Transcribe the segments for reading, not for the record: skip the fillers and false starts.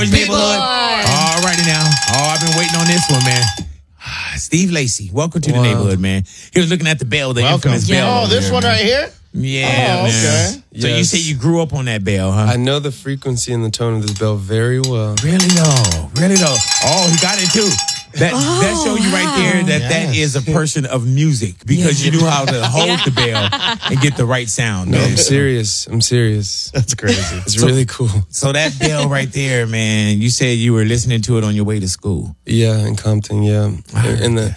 Neighborhood. All righty now. Oh, I've been waiting on this one, man. Steve Lacy, welcome to the neighborhood, man. He was looking at the bell, the infamous bell. Oh, this one right here? Yeah, man. Okay. So you say you grew up on that bell, huh? I know the frequency and the tone of this bell very well. Really though? Oh, he got it too. That show you right there that is a person of music because you knew how to hold the bell and get the right sound. No, man. I'm serious. That's crazy. It's really cool. So that bell right there, man, you said you were listening to it on your way to school. Yeah, in Compton, yeah. In the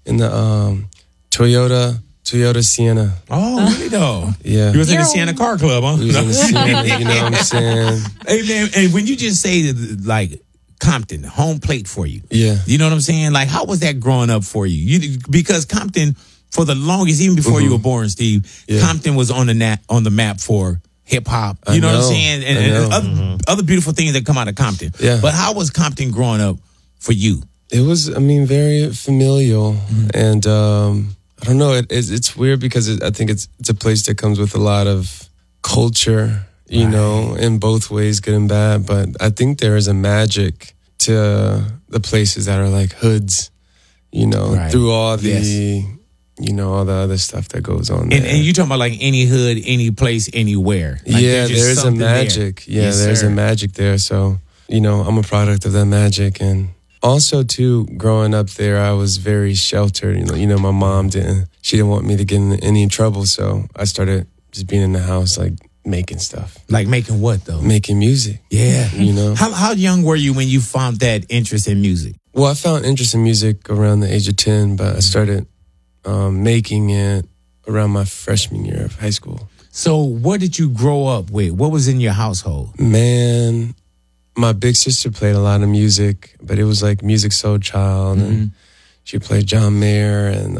Toyota Sienna. Oh, really though? Yeah. You was in the Sienna Car Club, huh? We was in the Sienna, you know what I'm saying? Hey man, and when you just say like Compton, home plate for you. Yeah. You know what I'm saying? Like, how was that growing up for you? Because Compton, for the longest, even before you were born, Steve, Compton was on the map for hip hop. You know what I'm saying? And other beautiful things that come out of Compton. Yeah. But how was Compton growing up for you? It was, very familial. And I don't know, it's weird because I think it's a place that comes with a lot of culture, you know, in both ways, good and bad. But I think there is a magic to the places that are like hoods, you know, through all the, you know, all the other stuff that goes on there. And you talking about like any hood, any place, anywhere. Like there's a magic. There. Yeah, there's a magic there. So, you know, I'm a product of that magic. And also, too, growing up there, I was very sheltered. You know, my mom she didn't want me to get in any trouble. So I started just being in the house, like, making stuff. Like making what though? Making music. Yeah. You know. How young were you when you found that interest in music? Well, I found interest in music around the age of 10, but I started making it around my freshman year of high school. So what did you grow up with? What was in your household? Man, my big sister played a lot of music, but it was like Music Soul Child, and she played John Mayer and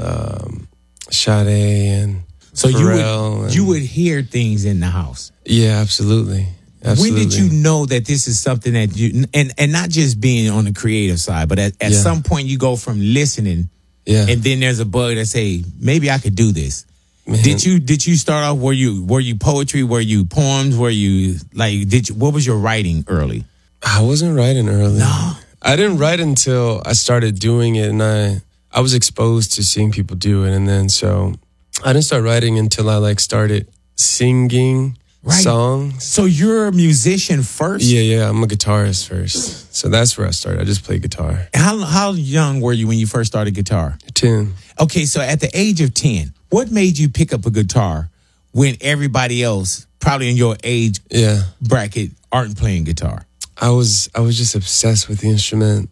Sade and so Pharrell you would hear things in the house. Yeah, absolutely. When did you know that this is something that you and not just being on the creative side, but at some point you go from listening, and then there's a bug that say maybe I could do this. Man. Did you start off? Were you poetry? Were you poems? Were you like? What was your writing early? I wasn't writing early. No, I didn't write until I started doing it, and I was exposed to seeing people do it, and then so. I didn't start writing until I started singing songs. So you're a musician first? Yeah. I'm a guitarist first. So that's where I started. I just play guitar. How young were you when you first started guitar? 10. Okay, so at the age of 10, what made you pick up a guitar when everybody else, probably in your age bracket, aren't playing guitar? I was just obsessed with the instrument.